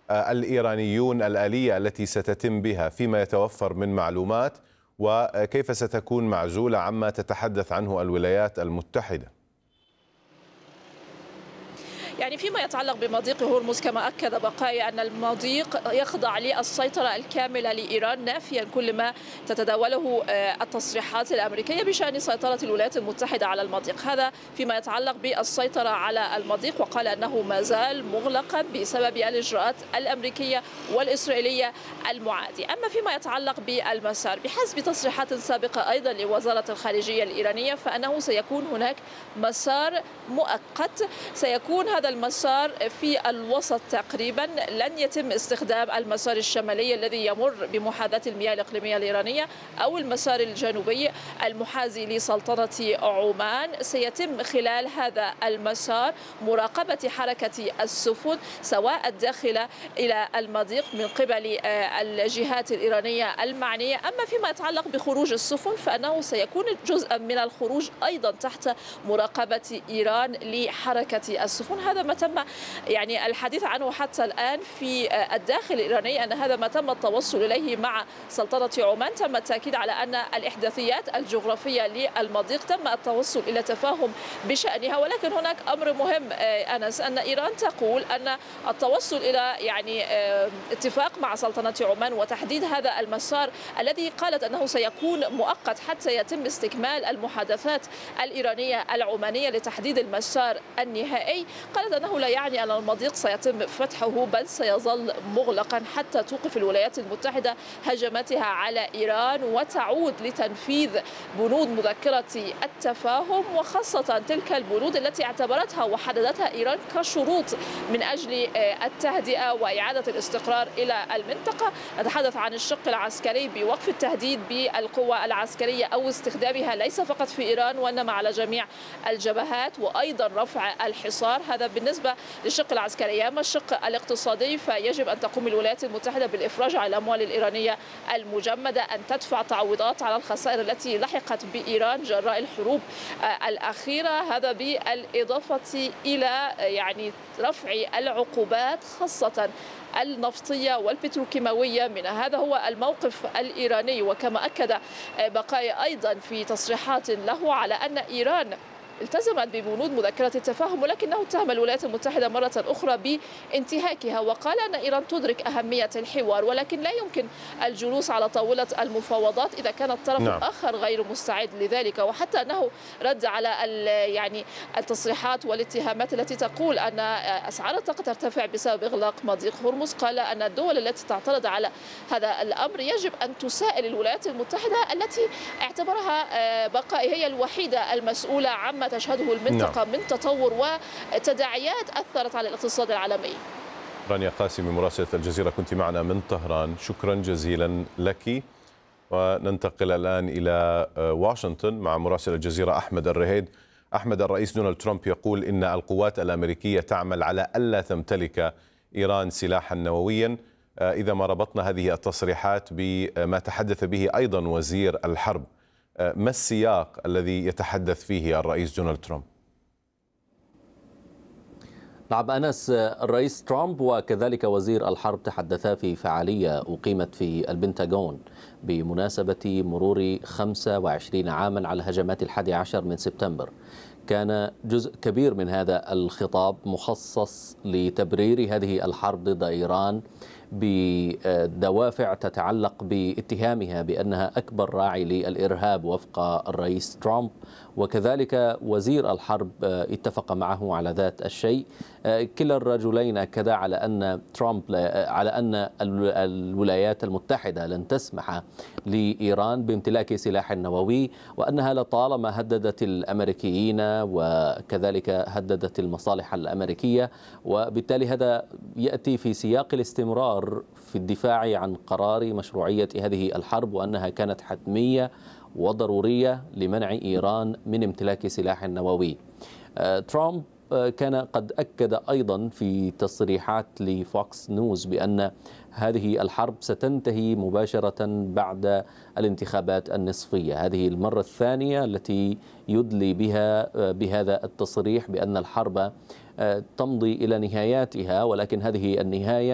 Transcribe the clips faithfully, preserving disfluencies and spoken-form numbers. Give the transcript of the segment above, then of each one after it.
الإيرانيون الآلية التي ستتم بها فيما يتوفر من معلومات، وكيف ستكون معزولة عما تتحدث عنه الولايات المتحدة؟ يعني فيما يتعلق بمضيق هرمز، كما أكد بقايا أن المضيق يخضع للسيطرة الكاملة لإيران، نافيا كل ما تتداوله التصريحات الأمريكية بشأن سيطرة الولايات المتحدة على المضيق. هذا فيما يتعلق بالسيطرة على المضيق، وقال أنه ما زال مغلقا بسبب الإجراءات الأمريكية والإسرائيلية المعادية. أما فيما يتعلق بالمسار، بحسب تصريحات سابقة أيضا لوزارة الخارجية الإيرانية، فأنه سيكون هناك مسار مؤقت، سيكون هذا المسار في الوسط تقريبا، لن يتم استخدام المسار الشمالي الذي يمر بمحاذاة المياه الإقليمية الإيرانية أو المسار الجنوبي المحاذي لسلطنة عمان. سيتم خلال هذا المسار مراقبة حركة السفن سواء الداخلة إلى المضيق من قبل الجهات الإيرانية المعنية. أما فيما يتعلق بخروج السفن، فأنه سيكون جزءا من الخروج أيضا تحت مراقبة إيران لحركة السفن. هذا ما تم يعني الحديث عنه حتى الآن في الداخل الإيراني، أن هذا ما تم التوصل إليه مع سلطنة عمان. تم التأكيد على أن الإحداثيات الجغرافية للمضيق تم التوصل إلى تفاهم بشأنها، ولكن هناك أمر مهم أنس، أن إيران تقول أن التوصل إلى يعني اتفاق مع سلطنة عمان وتحديد هذا المسار الذي قالت أنه سيكون مؤقت حتى يتم استكمال المحادثات الإيرانية العمانية لتحديد المسار النهائي، قالت أنه لا يعني أن المضيق سيتم فتحه، بل سيظل مغلقا حتى توقف الولايات المتحدة هجماتها على إيران وتعود لتنفيذ بنود مذكرة التفاهم، وخاصة تلك البنود التي اعتبرتها وحددتها إيران كشروط من أجل التهدئة وإعادة الاستقرار إلى المنطقة. نتحدث عن الشق العسكري بوقف التهديد بالقوى العسكرية أو استخدامها ليس فقط في إيران وإنما على جميع الجبهات، وأيضا رفع الحصار. هذا بالنسبة للشق العسكري. أما الشق الاقتصادي، فيجب أن تقوم الولايات المتحدة بالإفراج عن الأموال الإيرانية المجمدة، أن تدفع تعويضات على الخسائر التي لحقت بإيران جراء الحروب الأخيرة. هذا بالإضافة إلى يعني رفع العقوبات خاصة النفطية والبتروكيماوية من هذا هو الموقف الإيراني. وكما أكد بقايا أيضا في تصريحات له على أن إيران التزمت ببنود مذكرة التفاهم، ولكنه اتهم الولايات المتحدة مرة أخرى بانتهاكها، وقال أن إيران تدرك أهمية الحوار، ولكن لا يمكن الجلوس على طاولة المفاوضات إذا كان الطرف نعم. الآخر غير مستعد لذلك. وحتى أنه رد على يعني التصريحات والاتهامات التي تقول أن أسعار الطاقة ترتفع بسبب إغلاق مضيق هرمز. قال أن الدول التي تعترض على هذا الأمر يجب أن تسائل الولايات المتحدة التي اعتبرها بقاء هي الوحيدة المسؤولة عما تشهده المنطقة نعم. من تطور وتداعيات أثرت على الاقتصاد العالمي. رانيا قاسمي مراسلة الجزيرة كنت معنا من طهران، شكرا جزيلا لك. وننتقل الآن إلى واشنطن مع مراسل الجزيرة أحمد الرهيد. أحمد، الرئيس دونالد ترامب يقول إن القوات الأمريكية تعمل على ألا تمتلك إيران سلاحا نوويا. إذا ما ربطنا هذه التصريحات بما تحدث به أيضا وزير الحرب، ما السياق الذي يتحدث فيه الرئيس دونالد ترامب؟ نعم أنس، الرئيس ترامب وكذلك وزير الحرب تحدثا في فعالية أقيمت في البنتاغون بمناسبة مرور خمسة وعشرين عاما على هجمات الحادي عشر من سبتمبر. كان جزء كبير من هذا الخطاب مخصص لتبرير هذه الحرب ضد إيران بدوافع تتعلق باتهامها بأنها أكبر راعي للإرهاب وفق الرئيس ترامب، وكذلك وزير الحرب اتفق معه على ذات الشيء. كلا الرجلين أكدا على أن ترامب على أن الولايات المتحدة لن تسمح لإيران بامتلاك سلاح نووي، وأنها لطالما هددت الأمريكيين وكذلك هددت المصالح الأمريكية، وبالتالي هذا يأتي في سياق الاستمرار في الدفاع عن قرار مشروعية هذه الحرب، وأنها كانت حتمية وضرورية لمنع إيران من امتلاك سلاح نووي. ترامب كان قد أكد أيضا في تصريحات لفوكس نيوز بأن هذه الحرب ستنتهي مباشرة بعد الانتخابات النصفية. هذه المرة الثانية التي يدلي بها بهذا التصريح بأن الحرب تمضي إلى نهاياتها، ولكن هذه النهاية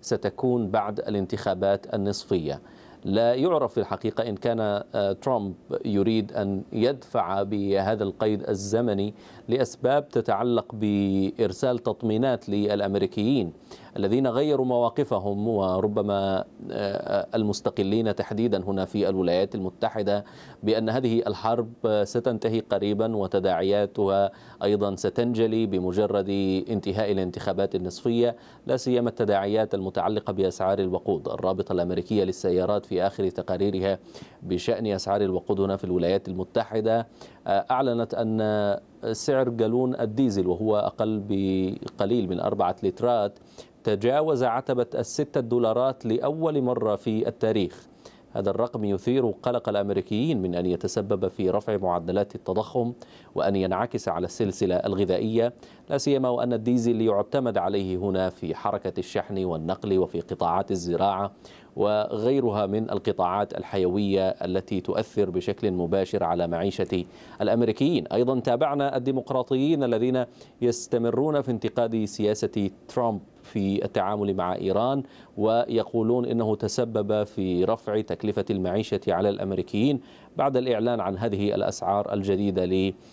ستكون بعد الانتخابات النصفية. لا يعرف في الحقيقة إن كان ترامب يريد أن يدفع بهذا القيد الزمني لأسباب تتعلق بإرسال تطمينات للأمريكيين الذين غيروا مواقفهم، وربما المستقلين تحديدا هنا في الولايات المتحدة، بأن هذه الحرب ستنتهي قريبا وتداعياتها أيضا ستنجلي بمجرد انتهاء الانتخابات النصفية، لا سيما التداعيات المتعلقة بأسعار الوقود. الرابطة الأمريكية للسيارات في آخر تقاريرها بشأن أسعار الوقود هنا في الولايات المتحدة أعلنت أن سعر جالون الديزل، وهو أقل بقليل من أربعة لترات، تجاوز عتبة الستة دولارات لأول مرة في التاريخ. هذا الرقم يثير قلق الأمريكيين من أن يتسبب في رفع معدلات التضخم وأن ينعكس على السلسلة الغذائية، لا سيما وأن الديزل يعتمد عليه هنا في حركة الشحن والنقل وفي قطاعات الزراعة وغيرها من القطاعات الحيوية التي تؤثر بشكل مباشر على معيشة الأمريكيين. أيضا تابعنا الديمقراطيين الذين يستمرون في انتقاد سياسة ترامب في التعامل مع إيران، ويقولون إنه تسبب في رفع تكلفة المعيشة على الأمريكيين بعد الإعلان عن هذه الأسعار الجديدة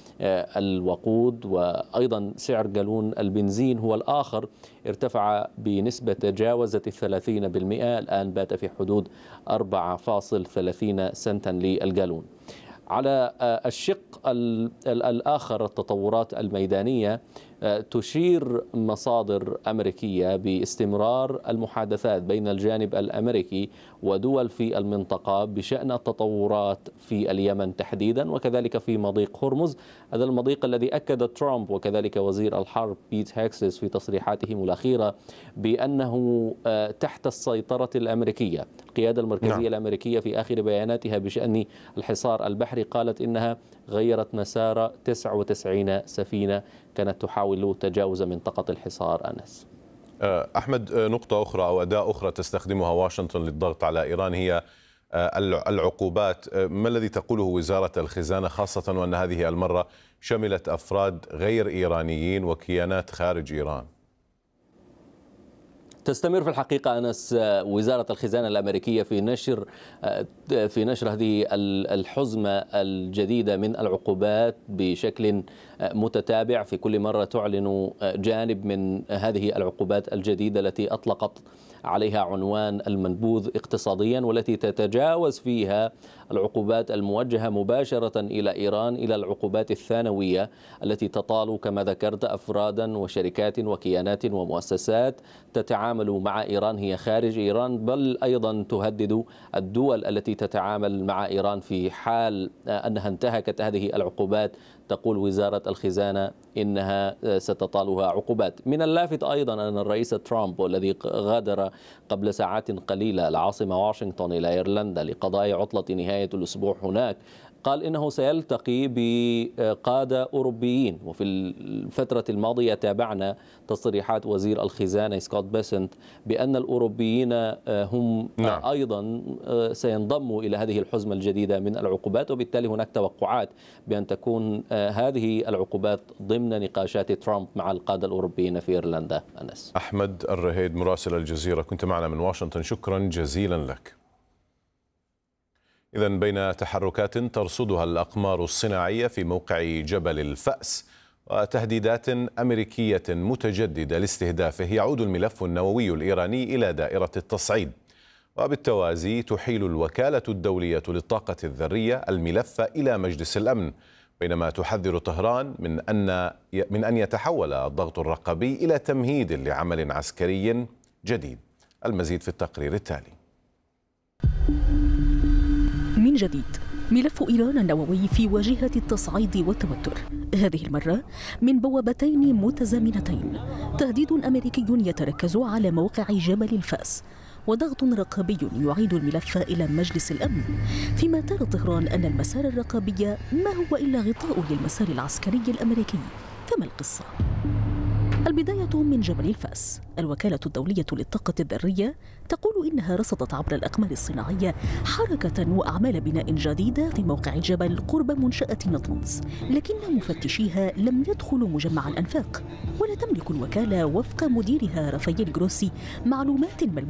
للوقود. وأيضا سعر جالون البنزين هو الآخر ارتفع بنسبة تجاوزت الثلاثين بالمئة، الآن بات في حدود أربعة فاصلة ثلاثين سنتا للجالون. على الشق الآخر التطورات الميدانية، تشير مصادر أمريكية باستمرار المحادثات بين الجانب الأمريكي ودول في المنطقة بشأن التطورات في اليمن تحديدا وكذلك في مضيق هرمز. هذا المضيق الذي أكد ترامب وكذلك وزير الحرب بيت هيكسس في تصريحاتهم الأخيرة بأنه تحت السيطرة الأمريكية. القيادة المركزية نعم. الأمريكية في آخر بياناتها بشأن الحصار البحري قالت إنها غيرت مسار تسعة وتسعين سفينة كانت تحاول تجاوز منطقة الحصار. أنس أحمد، نقطة أخرى أو أداة أخرى تستخدمها واشنطن للضغط على إيران هي العقوبات. ما الذي تقوله وزارة الخزانة، خاصة وأن هذه المرة شملت أفراد غير إيرانيين وكيانات خارج إيران؟ تستمر في الحقيقة أنس وزارة الخزانة الأمريكية في نشر في نشر هذه الحزمة الجديدة من العقوبات بشكل متتابع. في كل مرة تعلن جانب من هذه العقوبات الجديدة التي أطلقت عليها عنوان المنبوذ اقتصاديا، والتي تتجاوز فيها العقوبات الموجهة مباشرة إلى إيران إلى العقوبات الثانوية التي تطال كما ذكرت أفرادا وشركات وكيانات ومؤسسات تتعامل مع إيران هي خارج إيران، بل أيضا تهدد الدول التي تتعامل مع إيران في حال أنها انتهكت هذه العقوبات. تقول وزارة الخزانة إنها ستطالها عقوبات. من اللافت أيضا أن الرئيس ترامب والذي غادر قبل ساعات قليلة العاصمة واشنطن إلى إيرلندا لقضاء عطلة نهاية الأسبوع هناك قال إنه سيلتقي بقادة أوروبيين. وفي الفترة الماضية تابعنا تصريحات وزير الخزانة سكوت بيسنت بأن الأوروبيين هم نعم. أيضا سينضموا إلى هذه الحزمة الجديدة من العقوبات، وبالتالي هناك توقعات بأن تكون هذه العقوبات ضمن نقاشات ترامب مع القادة الأوروبيين في إيرلندا. أنس أحمد الرهيد مراسل الجزيرة كنت معنا من واشنطن، شكرا جزيلا لك. إذن بين تحركات ترصدها الأقمار الصناعية في موقع جبل الفأس وتهديدات أمريكية متجددة لاستهدافه، يعود الملف النووي الإيراني إلى دائرة التصعيد، وبالتوازي تحيل الوكالة الدولية للطاقة الذرية الملف إلى مجلس الأمن، بينما تحذر طهران من أن من أن يتحول الضغط الرقابي إلى تمهيد لعمل عسكري جديد. المزيد في التقرير التالي. من جديد ملف إيران النووي في واجهة التصعيد والتوتر، هذه المرة من بوابتين متزامنتين: تهديد أمريكي يتركز على موقع جبل الفأس، وضغط رقابي يعيد الملف إلى مجلس الأمن، فيما ترى طهران أن المسار الرقابي ما هو إلا غطاء للمسار العسكري الأمريكي. فما القصة؟ البداية من جبل الفاس. الوكالة الدولية للطاقة الذرية تقول إنها رصدت عبر الأقمار الصناعية حركة وأعمال بناء جديدة في موقع الجبل قرب منشأة نطنز، لكن مفتشيها لم يدخلوا مجمع الأنفاق، ولا تملك الوكالة وفق مديرها رافائيل جروسي معلومات ملموسة